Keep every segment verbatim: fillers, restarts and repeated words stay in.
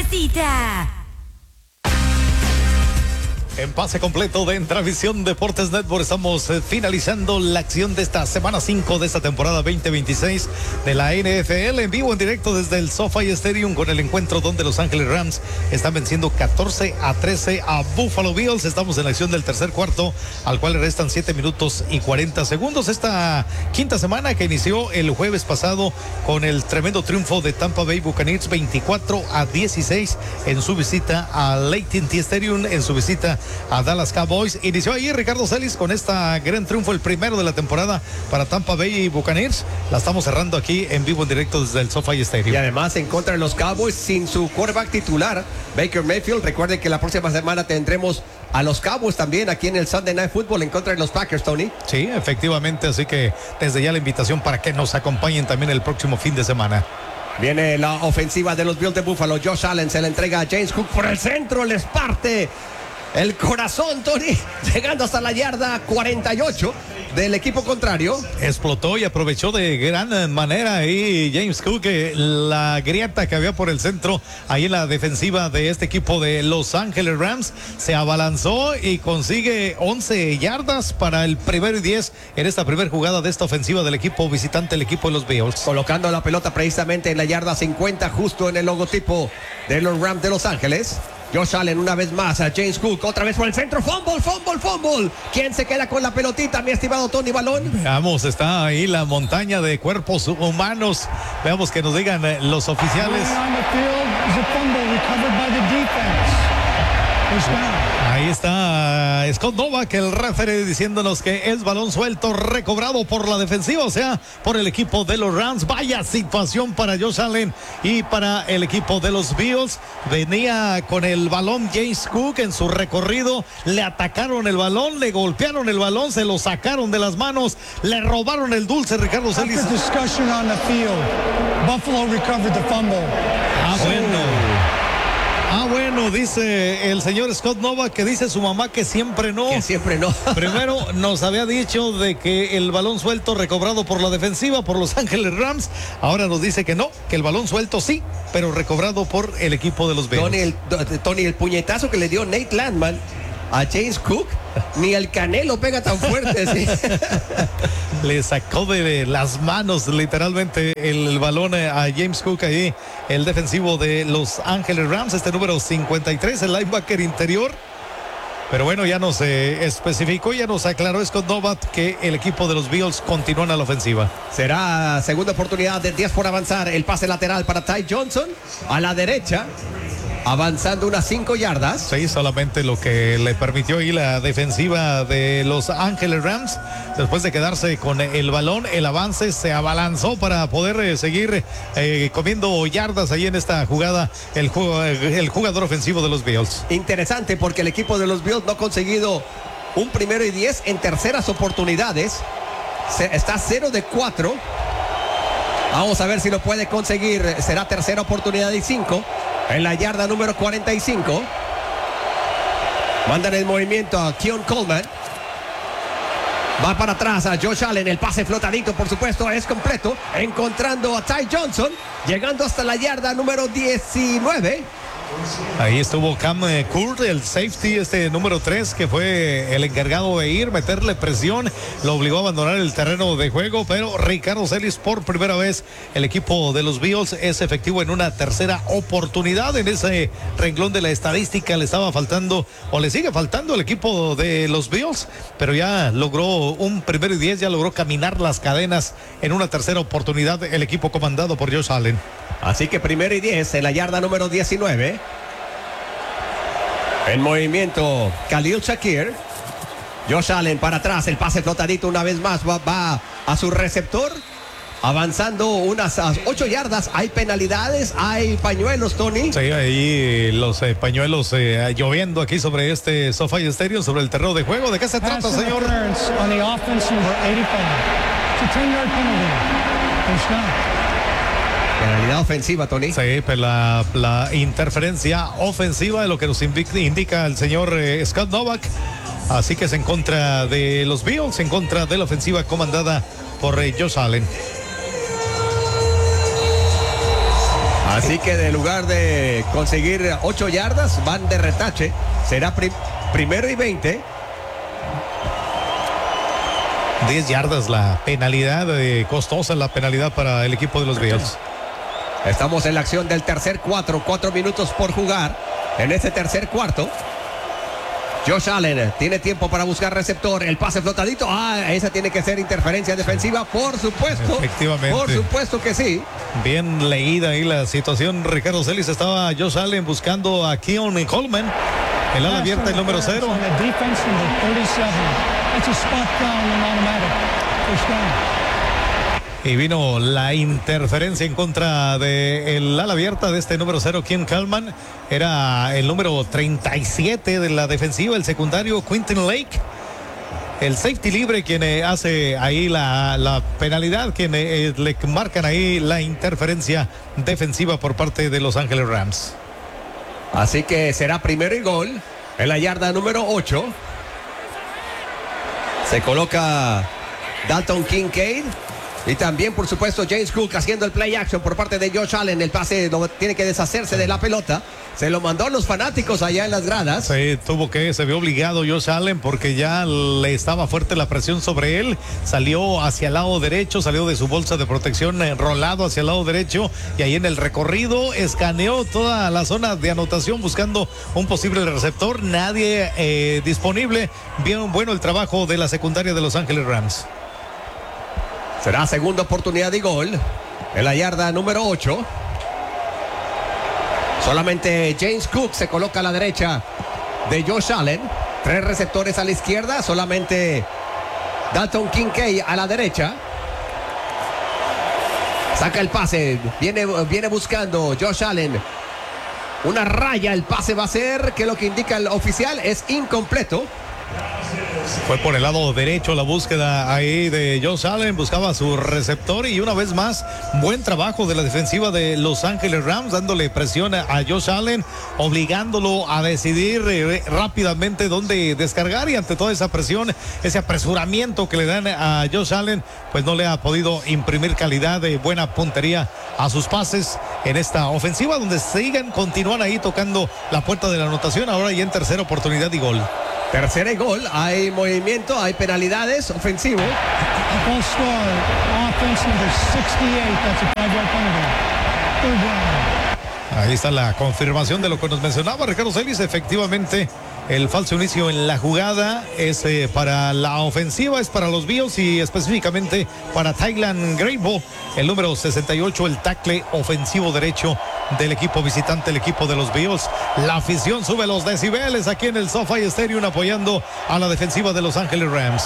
cita. En pase completo de Entravisión Deportes Network estamos eh, finalizando la acción de esta semana cinco de esta temporada veinte veintiséis de la N F L en vivo en directo desde el SoFi Stadium con el encuentro donde Los Ángeles Rams están venciendo catorce a trece a Buffalo Bills. Estamos en la acción del tercer cuarto al cual le restan siete minutos y cuarenta segundos. Esta quinta semana que inició el jueves pasado con el tremendo triunfo de Tampa Bay Buccaneers veinticuatro a dieciséis en su visita al A T and T Stadium, en su visita a Dallas Cowboys. Inició ahí Ricardo Celis con esta gran triunfo, el primero de la temporada para Tampa Bay Buccaneers. La estamos cerrando aquí en vivo en directo desde el SoFi Stadium. Y además en contra de los Cowboys sin su quarterback titular, Baker Mayfield. Recuerden que la próxima semana tendremos a los Cowboys también aquí en el Sunday Night Football en contra de los Packers, Tony. Sí, efectivamente, así que desde ya la invitación para que nos acompañen también el próximo fin de semana. Viene la ofensiva de los Bills de Buffalo. Josh Allen se la entrega a James Cook por el centro, les parte el corazón, Tony, llegando hasta la yarda cuarenta y ocho del equipo contrario. Explotó y aprovechó de gran manera ahí James Cook eh, la grieta que había por el centro ahí en la defensiva de este equipo de Los Ángeles Rams. Se abalanzó y consigue once yardas para el primero y diez en esta primera jugada de esta ofensiva del equipo visitante, el equipo de los Bills. Colocando la pelota precisamente en la yarda cincuenta, justo en el logotipo de los Rams de Los Ángeles. Josh Allen una vez más a James Cook, otra vez por el centro, fumble, fumble, fumble. ¿Quién se queda con la pelotita, mi estimado Tony Balón? Veamos, está ahí la montaña de cuerpos humanos. Veamos que nos digan eh, los oficiales. Ahí está Scott Novak, el referee, diciéndonos que es balón suelto recobrado por la defensiva, o sea, por el equipo de los Rams. Vaya situación para Josh Allen y para el equipo de los Bills. Venía con el balón James Cook en su recorrido, le atacaron el balón, le golpearon el balón, se lo sacaron de las manos, le robaron el dulce, Ricardo Celis. Buffalo recovered the fumble. Ah, bueno. Ah, bueno, dice el señor Scott Novak que dice su mamá que siempre no. Que siempre no. Primero nos había dicho de que el balón suelto recobrado por la defensiva, por Los Ángeles Rams. Ahora nos dice que no, que el balón suelto sí, pero recobrado por el equipo de los Bills. Tony, el, Tony, el puñetazo que le dio Nate Landman a James Cook, ni el Canelo pega tan fuerte. ¿Sí? Le sacó de las manos literalmente el, el balón a James Cook ahí, el defensivo de Los Ángeles Rams, este número cincuenta y tres, el linebacker interior. Pero bueno, ya nos eh, especificó, ya nos aclaró Scott Novak que el equipo de los Bills continúan a la ofensiva. Será segunda oportunidad de diez por avanzar. El pase lateral para Ty Johnson a la derecha, avanzando unas cinco yardas. Sí, solamente lo que le permitió ahí la defensiva de Los Ángeles Rams. Después de quedarse con el balón, el avance se abalanzó para poder eh, seguir eh, comiendo yardas ahí en esta jugada el, el jugador ofensivo de los Bills. Interesante porque el equipo de los Bills no ha conseguido un primero y diez en terceras oportunidades. Se, está cero de cuatro. Vamos a ver si lo puede conseguir. Será tercera oportunidad y cinco. En la yarda número cuarenta y cinco. Mandan el movimiento a Keon Coleman. Va para atrás a Josh Allen. El pase flotadito, por supuesto, es completo. Encontrando a Ty Johnson. Llegando hasta la yarda número diecinueve. Ahí estuvo Cam eh, Kurt, el safety, este número tres, que fue el encargado de ir, meterle presión, lo obligó a abandonar el terreno de juego, pero Ricardo Celis, por primera vez, el equipo de los Bills es efectivo en una tercera oportunidad. En ese renglón de la estadística le estaba faltando, o le sigue faltando al equipo de los Bills, pero ya logró un primero y diez, ya logró caminar las cadenas en una tercera oportunidad el equipo comandado por Josh Allen. Así que primero y diez en la yarda número diecinueve. En movimiento Khalil Shakir. Josh Allen para atrás, el pase flotadito una vez más, va, va a su receptor, avanzando unas ocho yardas. Hay penalidades, hay pañuelos, Tony. Sí, ahí los eh, pañuelos eh, lloviendo aquí sobre este SoFi Stadium, sobre el terreno de juego. ¿De qué se trata, señor? Penalidad ofensiva, Tony. Sí, pues la, la interferencia ofensiva de lo que nos indica el señor eh, Scott Novak. Así que es en contra de los Bills, en contra de la ofensiva comandada por eh, Josh Allen. Así que de lugar de conseguir ocho yardas, van de retache. Será pri primero y veinte. diez yardas la penalidad, eh, costosa la penalidad para el equipo de los Bills. Estamos en la acción del tercer cuatro, cuatro minutos por jugar en este tercer cuarto. Josh Allen tiene tiempo para buscar receptor, el pase flotadito, ah, esa tiene que ser interferencia defensiva, por supuesto. Efectivamente. Por supuesto que sí. Bien leída ahí la situación, Ricardo Celis. Estaba Josh Allen buscando a Keon Coleman, el ala abierta, el número cero. Y vino la interferencia en contra del ala abierta de este número cero, Keon Coleman. Era el número treinta y siete de la defensiva, el secundario Quentin Lake. El safety libre quien eh, hace ahí la, la penalidad, quien eh, le marcan ahí la interferencia defensiva por parte de Los Ángeles Rams. Así que será primero y gol en la yarda número ocho. Se coloca Dalton Kincaid. Y también, por supuesto, James Cook haciendo el play action por parte de Josh Allen. El pase lo, tiene que deshacerse de la pelota. Se lo mandó a los fanáticos allá en las gradas. Sí, tuvo que, se vio obligado Josh Allen porque ya le estaba fuerte la presión sobre él. Salió hacia el lado derecho, salió de su bolsa de protección enrolado hacia el lado derecho. Y ahí en el recorrido escaneó toda la zona de anotación buscando un posible receptor. Nadie eh, disponible. Bien bueno el trabajo de la secundaria de Los Ángeles Rams. Será segunda oportunidad y gol en la yarda número ocho. Solamente James Cook se coloca a la derecha de Josh Allen. Tres receptores a la izquierda. Solamente Dalton Kincaid a la derecha. Saca el pase. Viene, viene buscando Josh Allen una raya. El pase va a ser, que lo que indica el oficial es incompleto. Fue por el lado derecho la búsqueda ahí de Josh Allen, buscaba a su receptor y una vez más, buen trabajo de la defensiva de Los Ángeles Rams, dándole presión a Josh Allen, obligándolo a decidir eh, rápidamente dónde descargar, y ante toda esa presión, ese apresuramiento que le dan a Josh Allen, pues no le ha podido imprimir calidad de buena puntería a sus pases en esta ofensiva, donde siguen, continúan ahí tocando la puerta de la anotación, ahora ya en tercera oportunidad y gol. Tercera y gol, hay movimiento, hay penalidades, ofensivo. Ahí está la confirmación de lo que nos mencionaba Ricardo Celis. Efectivamente, el falso inicio en la jugada es eh, para la ofensiva, es para los Bills y específicamente para Tylan Grable, el número sesenta y ocho, el tackle ofensivo derecho del equipo visitante, el equipo de los Bills. La afición sube los decibeles aquí en el SoFi Stadium apoyando a la defensiva de Los Ángeles Rams.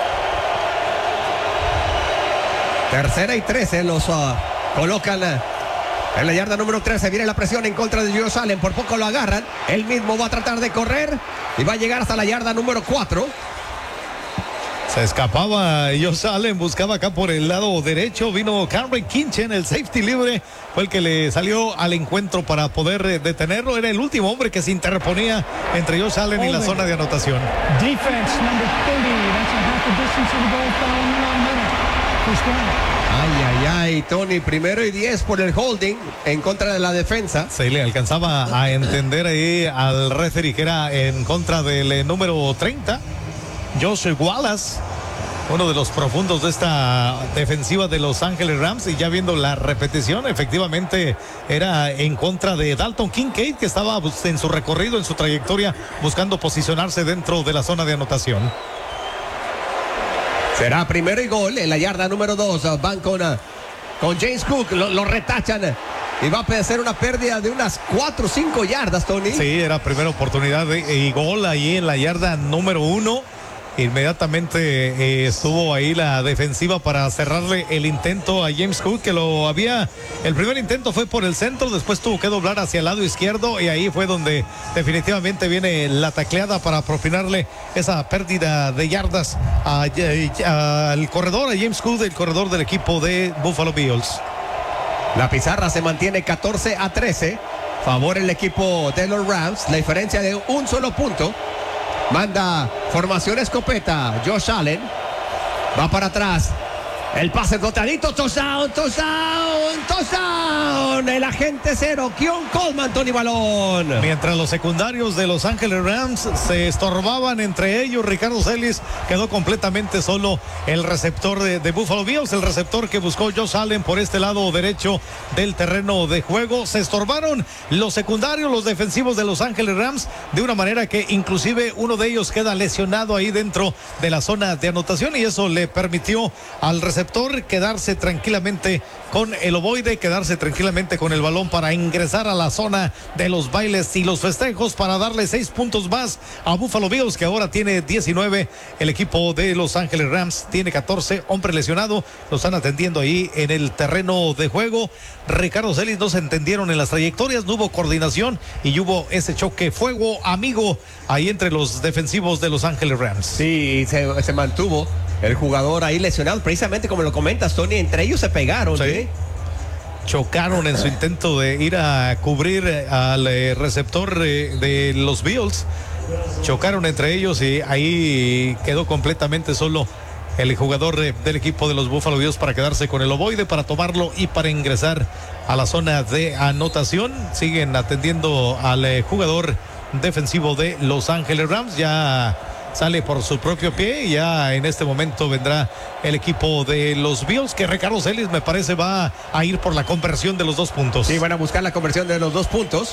Tercera y trece, los uh, colocan uh, en la yarda número trece. Viene la presión en contra de Josh Allen, por poco lo agarran. Él mismo va a tratar de correr y va a llegar hasta la yarda número cuatro. Se escapaba Josh Allen, buscaba acá por el lado derecho. Vino Cameron Kinchen, el safety libre, fue el que le salió al encuentro para poder eh, detenerlo. Era el último hombre que se interponía entre Josh Allen y la zona de anotación. Defense number thirty, that's a half the distance of the goal, foul, one minute. First down. Ay, ay, ay, Tony, primero y diez por el holding en contra de la defensa. Se le alcanzaba a entender ahí al referee que era en contra del eh, número treinta, Josh Wallace, uno de los profundos de esta defensiva de Los Ángeles Rams, y ya viendo la repetición, efectivamente era en contra de Dalton Kincaid, que estaba en su recorrido, en su trayectoria, buscando posicionarse dentro de la zona de anotación. Será primero y gol en la yarda número dos. Van con, con James Cook, lo, lo retachan y va a ser una pérdida de unas cuatro o cinco yardas, Tony. Sí, era primera oportunidad de, y gol ahí en la yarda número uno. Inmediatamente eh, estuvo ahí la defensiva para cerrarle el intento a James Cook, que lo había, el primer intento fue por el centro, después tuvo que doblar hacia el lado izquierdo y ahí fue donde definitivamente viene la tacleada para propinarle esa pérdida de yardas al corredor, a James Cook, el corredor del equipo de Buffalo Bills. La pizarra se mantiene catorce a trece, favor el equipo de los Rams, la diferencia de un solo punto. Manda formación escopeta Josh Allen, va para atrás, el pase flotadito, touchdown, touchdown, touchdown. El agente cero, Keon Coleman, Tony Balón. Mientras los secundarios de Los Ángeles Rams se estorbaban entre ellos, Ricardo Celis quedó completamente solo. El receptor de, de Buffalo Bills, el receptor que buscó Josh Allen por este lado derecho del terreno de juego. Se estorbaron los secundarios, los defensivos de Los Ángeles Rams, de una manera que inclusive uno de ellos queda lesionado ahí dentro de la zona de anotación, y eso le permitió al receptor quedarse tranquilamente con el ovoide, quedarse tranquilamente con el balón para ingresar a la zona de los bailes y los festejos, para darle seis puntos más a Buffalo Bills, que ahora tiene diecinueve. El equipo de Los Ángeles Rams tiene catorce. Hombre lesionado, lo están atendiendo ahí en el terreno de juego. Ricardo Celis, no se entendieron en las trayectorias, no hubo coordinación y hubo ese choque fuego amigo ahí entre los defensivos de Los Ángeles Rams. Sí, se, se mantuvo el jugador ahí lesionado, precisamente como lo comentas, Tony, entre ellos se pegaron. Sí. ¿eh? Chocaron en su intento de ir a cubrir al eh, receptor eh, de los Bills. Chocaron entre ellos y ahí quedó completamente solo el jugador eh, del equipo de los Buffalo Bills para quedarse con el ovoide, para tomarlo y para ingresar a la zona de anotación. Siguen atendiendo al eh, jugador defensivo de Los Ángeles Rams. Ya sale por su propio pie y ya en este momento vendrá el equipo de los Bills, que Ricardo Celis me parece va a ir por la conversión de los dos puntos. Sí, van a buscar la conversión de los dos puntos.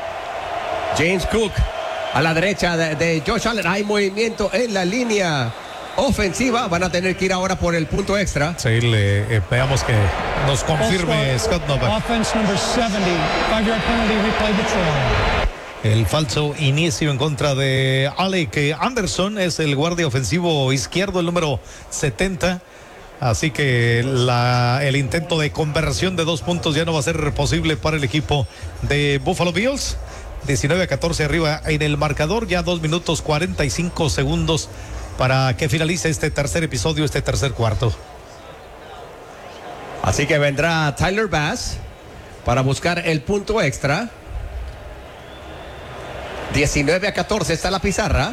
James Cook a la derecha de, de Josh Allen. Hay movimiento en la línea ofensiva. Van a tener que ir ahora por el punto extra. Sí, le, eh, veamos que nos confirme Scott Novak. Offense number seventy, five-yard penalty, replay the try. El falso inicio en contra de Alec Anderson, es el guardia ofensivo izquierdo, el número setenta. Así que la, el intento de conversión de dos puntos ya no va a ser posible para el equipo de Buffalo Bills. diecinueve a catorce arriba en el marcador, ya dos minutos cuarenta y cinco segundos para que finalice este tercer episodio, este tercer cuarto. Así que vendrá Tyler Bass para buscar el punto extra. diecinueve a catorce está la pizarra.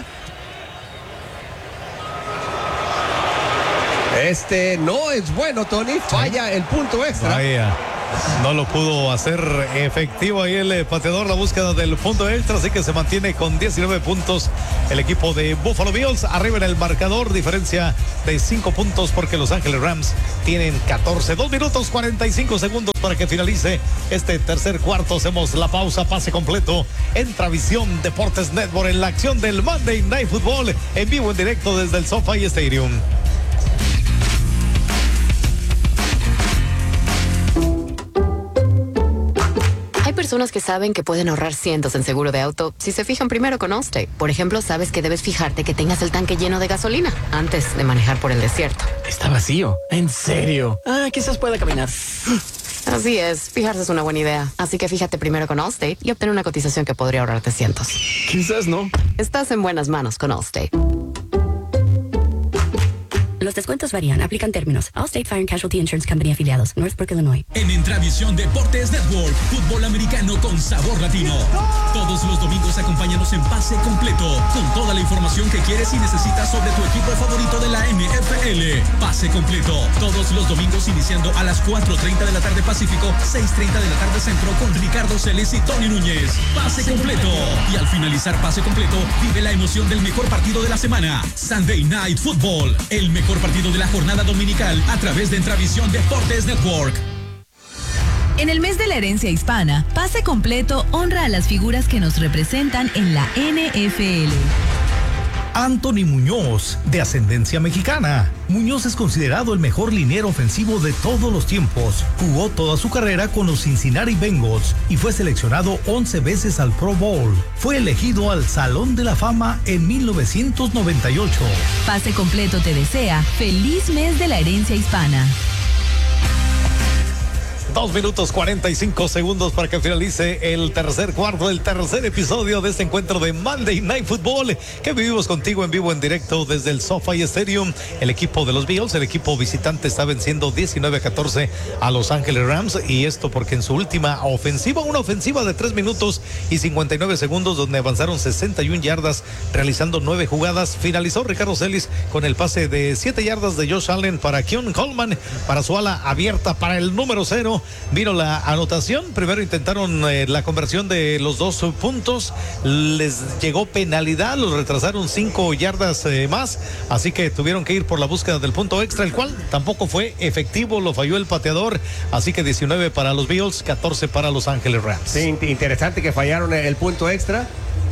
Este no es bueno, Tony. Falla el punto extra. Vaya, no lo pudo hacer efectivo ahí el pateador, la búsqueda del punto extra, así que se mantiene con diecinueve puntos el equipo de Buffalo Bills, arriba en el marcador, diferencia de cinco puntos porque Los Ángeles Rams tienen catorce. Dos minutos cuarenta y cinco segundos para que finalice este tercer cuarto. Hacemos la pausa, pase completo en Travisión Deportes Network, en la acción del Monday Night Football, en vivo en directo desde el SoFi Stadium. Hay personas que saben que pueden ahorrar cientos en seguro de auto si se fijan primero con Allstate. Por ejemplo, sabes que debes fijarte que tengas el tanque lleno de gasolina antes de manejar por el desierto. Está vacío. ¿En serio? Ah, quizás pueda caminar. Así es, fijarse es una buena idea. Así que fíjate primero con Allstate y obtén una cotización que podría ahorrarte cientos. Quizás no. Estás en buenas manos con Allstate. Los descuentos varían, aplican términos. Allstate Fire and Casualty Insurance Company afiliados, Northbrook, Illinois. En Intravisión Deportes Network, fútbol americano con sabor latino. Todos los domingos acompáñanos en Pase Completo, con toda la información que quieres y necesitas sobre tu equipo favorito de la N F L. Pase Completo, todos los domingos iniciando a las cuatro treinta de la tarde Pacífico, seis treinta de la tarde Centro, con Ricardo Celis y Tony Núñez. Pase Completo. Y al finalizar Pase Completo, vive la emoción del mejor partido de la semana. Sunday Night Football, el mejor partido de la jornada dominical a través de Intravisión Deportes Network. En el mes de la herencia hispana, Pase Completo honra a las figuras que nos representan en la N F L. Anthony Muñoz, de ascendencia mexicana. Muñoz es considerado el mejor liniero ofensivo de todos los tiempos. Jugó toda su carrera con los Cincinnati Bengals y fue seleccionado once veces al Pro Bowl. Fue elegido al Salón de la Fama en mil novecientos noventa y ocho. Pase Completo te desea feliz mes de la herencia hispana. Dos minutos cuarenta y cinco segundos para que finalice el tercer cuarto, el tercer episodio de este encuentro de Monday Night Football que vivimos contigo en vivo en directo desde el SoFi Stadium. El equipo de los Bills, el equipo visitante, está venciendo diecinueve a catorce a Los Ángeles Rams, y esto porque en su última ofensiva, una ofensiva de tres minutos y cincuenta y nueve segundos donde avanzaron sesenta y una yardas realizando nueve jugadas, finalizó Ricardo Celis con el pase de siete yardas de Josh Allen para Keon Coleman, para su ala abierta para el número cero. vino la anotación. Primero intentaron eh, la conversión de los dos puntos, les llegó penalidad, los retrasaron cinco yardas eh, más, así que tuvieron que ir por la búsqueda del punto extra, el cual tampoco fue efectivo, lo falló el pateador, así que diecinueve para los Bills, catorce para Los Ángeles Rams. Sí, interesante que fallaron el punto extra,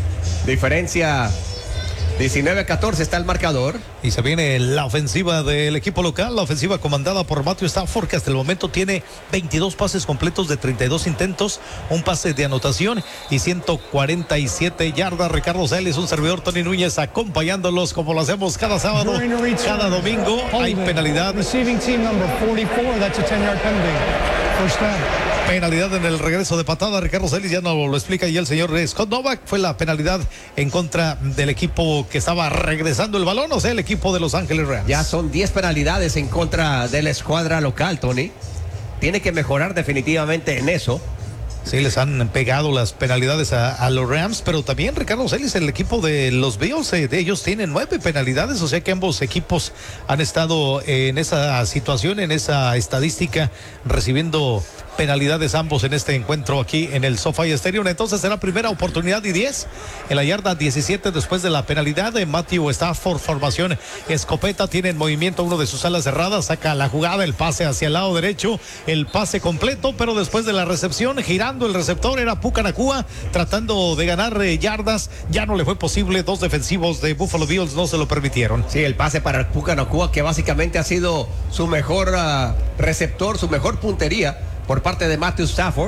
diferencia diecinueve a catorce está el marcador. Y se viene la ofensiva del equipo local, la ofensiva comandada por Matthew Stafford, que hasta el momento tiene veintidós pases completos de treinta y dos intentos, un pase de anotación y ciento cuarenta y siete yardas. Ricardo Celis, un servidor, Tony Núñez, acompañándolos como lo hacemos cada sábado, cada domingo. Hay penalidad. Receiving team number forty-four, that's a ten-yard penalty. First down. Penalidad en el regreso de patada. Ricardo Celis ya no lo explica y el señor Scott Novak. Fue la penalidad en contra del equipo que estaba regresando el balón, o sea, el equipo de Los Ángeles Rams. Ya son diez penalidades en contra de la escuadra local, Tony. Tiene que mejorar definitivamente en eso. Sí, les han pegado las penalidades a, a los Rams, pero también Ricardo Celis, el equipo de los Bills, eh, de ellos tienen nueve penalidades, o sea que ambos equipos han estado en esa situación, en esa estadística, recibiendo penalidades ambos en este encuentro aquí en el SoFi Stadium. Entonces será primera oportunidad y diez en la yarda diecisiete después de la penalidad de Matthew Stafford. Formación escopeta, tiene en movimiento uno de sus alas cerradas, saca la jugada, el pase hacia el lado derecho, el pase completo, pero después de la recepción, girando el receptor era Puka Nacua, tratando de ganar eh, yardas, ya no le fue posible, dos defensivos de Buffalo Bills no se lo permitieron. Sí, el pase para Puka Nacua, que básicamente ha sido su mejor uh, receptor, su mejor puntería por parte de Matthew Stafford.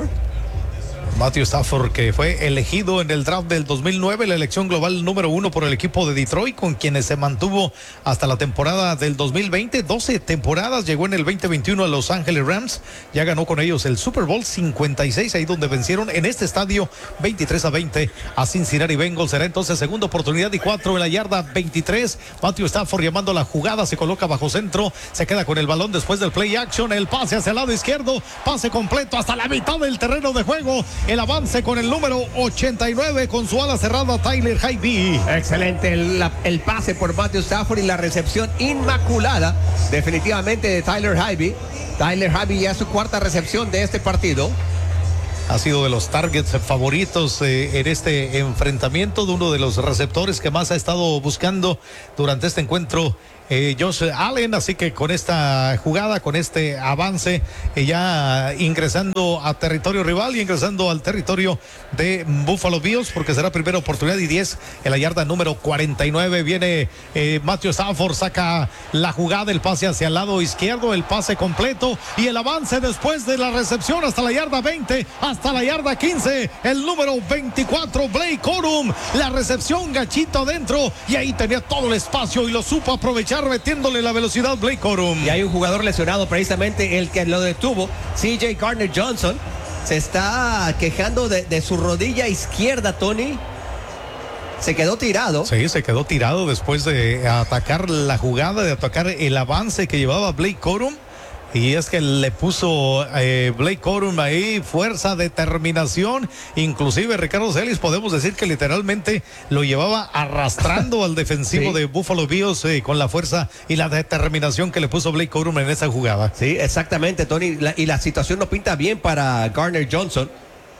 Matthew Stafford, que fue elegido en el draft del dos mil nueve, la elección global número uno por el equipo de Detroit, con quienes se mantuvo hasta la temporada del dos mil veinte, doce temporadas, llegó en el veinte veintiuno a Los Ángeles Rams, ya ganó con ellos el Super Bowl cincuenta y seis, ahí donde vencieron en este estadio veintitrés a veinte a Cincinnati Bengals. Será entonces segunda oportunidad y cuatro en la yarda veintitrés. Matthew Stafford llamando la jugada, se coloca bajo centro, se queda con el balón después del play action, el pase hacia el lado izquierdo, pase completo hasta la mitad del terreno de juego. El avance con el número ochenta y nueve con su ala cerrada, Tyler Higbee. Excelente el, la, el pase por Matthew Stafford y la recepción inmaculada definitivamente de Tyler Higbee. Tyler Higbee ya es su cuarta recepción de este partido. Ha sido de los targets favoritos eh, en este enfrentamiento, de uno de los receptores que más ha estado buscando durante este encuentro, eh, Josh Allen. Así que con esta jugada, con este avance, eh, ya ingresando a territorio rival y ingresando al territorio de Buffalo Bills, porque será primera oportunidad y diez en la yarda número cuarenta y nueve. Viene eh, Matthew Stafford, saca la jugada, el pase hacia el lado izquierdo, el pase completo y el avance después de la recepción hasta la yarda veinte, hasta la yarda quince, el número veinticuatro, Blake Corum, la recepción gachito adentro y ahí tenía todo el espacio y lo supo aprovechar metiéndole la velocidad Blake Corum. Y hay un jugador lesionado, precisamente el que lo detuvo, C J Gardner Johnson, se está quejando de, de su rodilla izquierda, Tony. Se quedó tirado. Sí, se quedó tirado después de atacar la jugada, de atacar el avance que llevaba Blake Corum. Y es que le puso eh, Blake Corum ahí fuerza, determinación. Inclusive Ricardo Celis, podemos decir que literalmente lo llevaba arrastrando al defensivo sí. de Buffalo Bills eh, con la fuerza y la determinación que le puso Blake Corum en esa jugada. Sí, exactamente, Tony. La, y la situación no pinta bien para Gardner Johnson.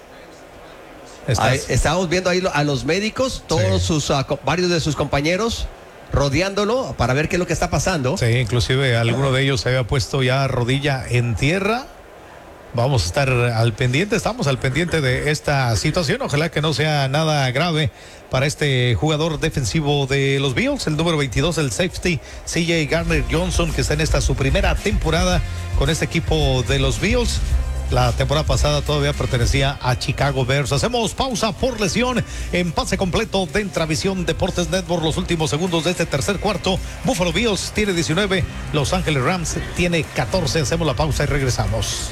Ahí, estamos viendo ahí a los médicos, todos sí. sus uh, varios de sus compañeros rodeándolo para ver qué es lo que está pasando. Sí, inclusive alguno de ellos se había puesto ya rodilla en tierra. Vamos a estar al pendiente, estamos al pendiente de esta situación. Ojalá que no sea nada grave para este jugador defensivo de los Bills, el número veintidós, el safety C J Gardner Johnson, que está en esta su primera temporada con este equipo de los Bills. La temporada pasada todavía pertenecía a Chicago Bears. Hacemos pausa por lesión en pase completo de Intravisión Deportes Network. Los últimos segundos de este tercer cuarto. Buffalo Bills tiene diecinueve, Los Ángeles Rams tiene catorce. Hacemos la pausa y regresamos.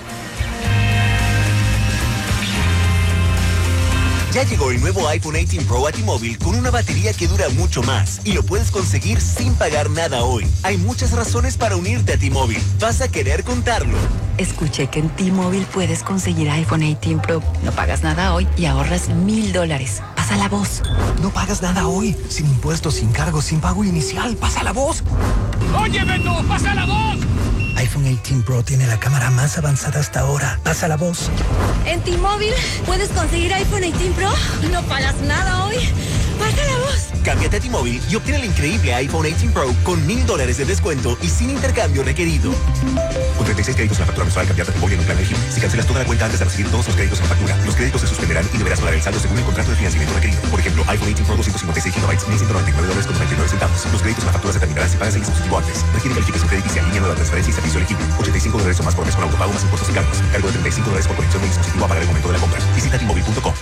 Ya llegó el nuevo iPhone dieciocho Pro a T-Mobile con una batería que dura mucho más y lo puedes conseguir sin pagar nada hoy. Hay muchas razones para unirte a T-Mobile. Vas a querer contarlo. Escuché que en T-Mobile puedes conseguir iPhone dieciocho Pro. No pagas nada hoy y ahorras mil dólares. Pasa la voz. No pagas nada hoy. Sin impuestos, sin cargos, sin pago inicial. Pasa la voz. Oye, Beto, pasa la voz. iPhone dieciocho Pro tiene la cámara más avanzada hasta ahora. Pasa la voz. En T-Mobile puedes conseguir iPhone dieciocho Pro. No pagas nada hoy. Pasa la voz. Cámbiate a T-Mobile y obtén el increíble iPhone dieciocho Pro con mil dólares de descuento y sin intercambio requerido. Con treinta y seis créditos en la factura mensual, cambiarte a T-Mobile en un plan elegible. Si cancelas toda la cuenta antes de recibir todos los créditos en la factura, los créditos se suspenderán y deberás pagar el saldo según el contrato de financiamiento requerido. Por ejemplo, iPhone dieciocho Pro doscientos cincuenta y seis gigabytes, mil ciento noventa y nueve dólares con noventa y nueve centavos. Los créditos en la factura se terminarán si pagas el dispositivo antes. Requiere calificación crediticia, línea nueva, transferencia y servicio elegible. ochenta y cinco dólares o más por mes con autopago más impuestos y cargos. Cargo de treinta y cinco dólares por conexión del dispositivo a pagar el momento de la compra. Visita T Mobile punto com.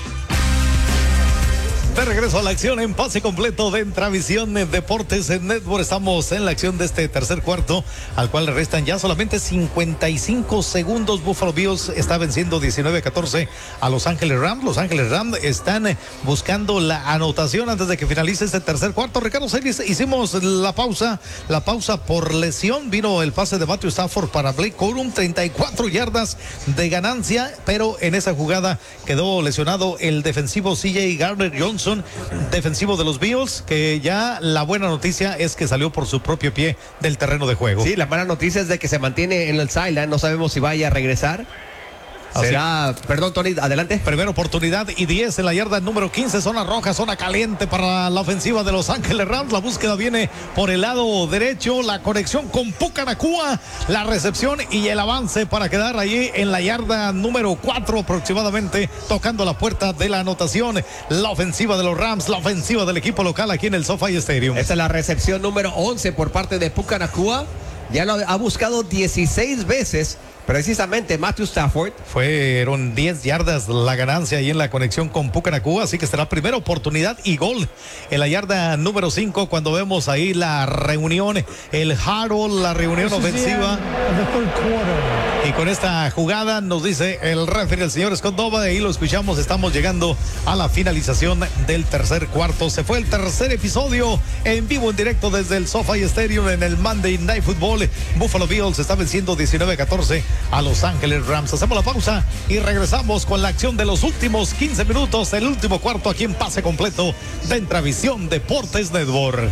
De regreso a la acción en pase completo de Entravisión Deportes Network. Estamos en la acción de este tercer cuarto, al cual le restan ya solamente cincuenta y cinco segundos. Buffalo Bills está venciendo diecinueve a catorce a Los Ángeles Rams. Los Ángeles Rams están buscando la anotación antes de que finalice este tercer cuarto. Ricardo Celis, hicimos la pausa, la pausa por lesión. Vino el pase de Matthew Stafford para Blake Corum, treinta y cuatro yardas de ganancia, pero en esa jugada quedó lesionado el defensivo C J Gardner Johnson, defensivo de los Bills, que ya la buena noticia es que salió por su propio pie del terreno de juego. Sí, la mala noticia es de que se mantiene en el sideline, no sabemos si vaya a regresar. Será, Así. perdón Tony, adelante. Primera oportunidad y diez en la yarda número quince, zona roja, zona caliente para la ofensiva de Los Ángeles Rams. La búsqueda viene por el lado derecho, la conexión con Puka Nacua, la recepción y el avance para quedar allí en la yarda número cuatro aproximadamente, tocando la puerta de la anotación. La ofensiva de los Rams, la ofensiva del equipo local aquí en el SoFi Stadium. Esta es la recepción número once por parte de Puka Nacua. Ya lo ha buscado dieciséis veces. Precisamente Matthew Stafford. Fueron diez yardas la ganancia ahí en la conexión con Puka Nacua, así que será primera oportunidad y gol en la yarda número cinco cuando vemos ahí la reunión, el huddle, la reunión ofensiva. Y con esta jugada nos dice el referee, el señor Scott Dova, y lo escuchamos, estamos llegando a la finalización del tercer cuarto. Se fue el tercer episodio en vivo, en directo desde el SoFi Stadium en el Monday Night Football. Buffalo Bills está venciendo diecinueve a catorce a Los Ángeles Rams. Hacemos la pausa y regresamos con la acción de los últimos quince minutos, el último cuarto aquí en pase completo de Entravisión Deportes Network.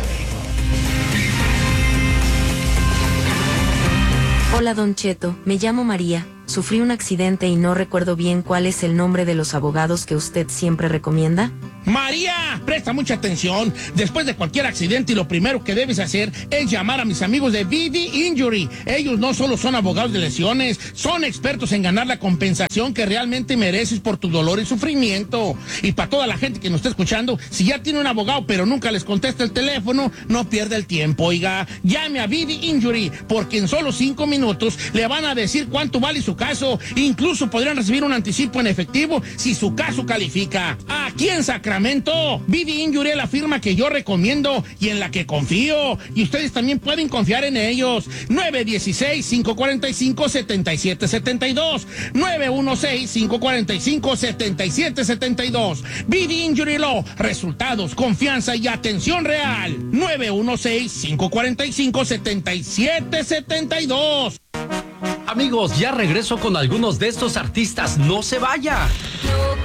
Hola Don Cheto, me llamo María, sufrí un accidente y no recuerdo bien cuál es el nombre de los abogados que usted siempre recomienda. María, presta mucha atención. Después de cualquier accidente, lo primero que debes hacer es llamar a mis amigos de V D Injury. Ellos no solo son abogados de lesiones, son expertos en ganar la compensación que realmente mereces por tu dolor y sufrimiento. Y para toda la gente que nos está escuchando, si ya tiene un abogado pero nunca les contesta el teléfono, no pierda el tiempo, oiga. Llame a V D Injury, porque en solo cinco minutos le van a decir cuánto vale su caso. Incluso podrían recibir un anticipo en efectivo si su caso califica. Aquí en Sacramento, V D Injury es la firma que yo recomiendo y en la que confío. Y ustedes también pueden confiar en ellos. nueve uno seis, cinco cuatro cinco, siete siete siete dos. nueve uno seis, cinco cuatro cinco, siete siete siete dos. V D Injury Law. Resultados, confianza y atención real. nueve uno seis, cinco cuatro cinco, siete siete siete dos. Amigos, ya regreso con algunos de estos artistas. No se vaya.